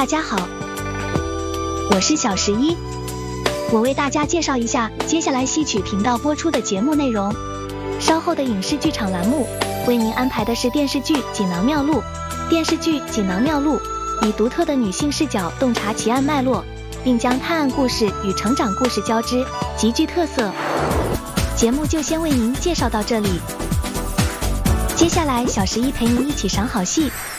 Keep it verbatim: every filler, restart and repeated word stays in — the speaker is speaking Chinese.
大家好，我是小十一，我为大家介绍一下接下来戏曲频道播出的节目内容。稍后的影视剧场栏目为您安排的是电视剧《锦囊妙录》。电视剧《锦囊妙录》以独特的女性视角洞察奇案脉络，并将探案故事与成长故事交织，极具特色。节目就先为您介绍到这里，接下来小十一陪您一起赏好戏。